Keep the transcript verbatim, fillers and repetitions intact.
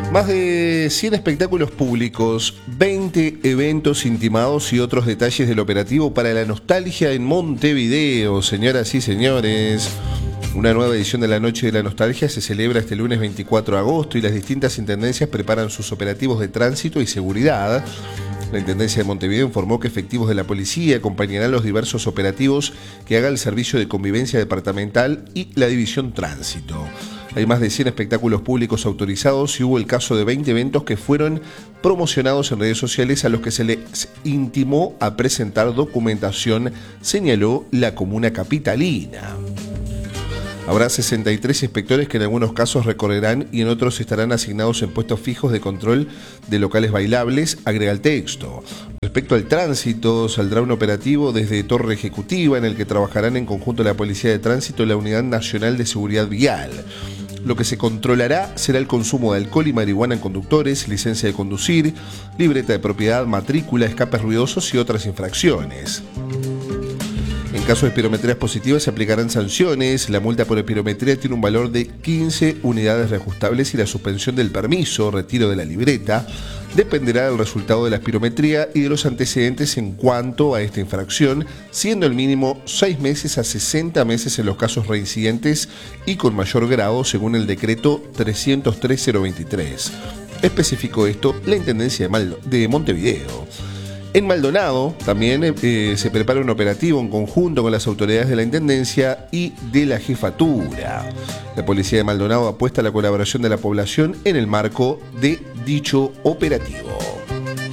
Más de cien espectáculos públicos, veinte eventos intimados y otros detalles del operativo para la nostalgia en Montevideo, señoras y señores. Una nueva edición de la Noche de la Nostalgia se celebra este lunes veinticuatro de agosto y las distintas intendencias preparan sus operativos de tránsito y seguridad. La Intendencia de Montevideo informó que efectivos de la policía acompañarán los diversos operativos que haga el Servicio de Convivencia Departamental y la División Tránsito. Hay más de cien espectáculos públicos autorizados y hubo el caso de veinte eventos que fueron promocionados en redes sociales a los que se les intimó a presentar documentación, señaló la comuna capitalina. Habrá sesenta y tres inspectores que en algunos casos recorrerán y en otros estarán asignados en puestos fijos de control de locales bailables, agrega el texto. Respecto al tránsito, saldrá un operativo desde Torre Ejecutiva en el que trabajarán en conjunto la Policía de Tránsito y la Unidad Nacional de Seguridad Vial. Lo que se controlará será el consumo de alcohol y marihuana en conductores, licencia de conducir, libreta de propiedad, matrícula, escapes ruidosos y otras infracciones. En caso de espirometrías positivas se aplicarán sanciones. La multa por espirometría tiene un valor de quince unidades reajustables y la suspensión del permiso, retiro de la libreta, dependerá del resultado de la espirometría y de los antecedentes en cuanto a esta infracción, siendo el mínimo seis meses a sesenta meses en los casos reincidentes y con mayor grado según el decreto trescientos tres mil veintitrés. Especificó esto la Intendencia de, Mal- de Montevideo. En Maldonado también eh, se prepara un operativo en conjunto con las autoridades de la Intendencia y de la Jefatura. La Policía de Maldonado apuesta a la colaboración de la población en el marco de dicho operativo.